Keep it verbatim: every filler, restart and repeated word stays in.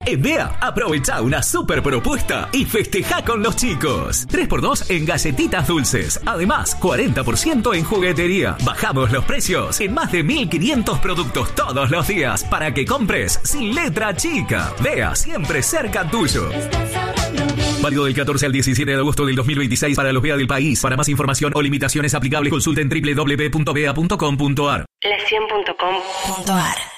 En BEA, aprovecha una super propuesta y festeja con los chicos. tres por dos en galletitas dulces. Además, cuarenta por ciento en juguetería. Bajamos los precios en más de mil quinientos productos todos los días para que compres sin letra chica. BEA, siempre cerca tuyo. Válido del catorce al diecisiete de agosto del dos mil veintiséis para los BEA del país. Para más información o limitaciones aplicables, consulten doble u doble u doble u punto bea punto com punto a r. la cien punto com punto a r.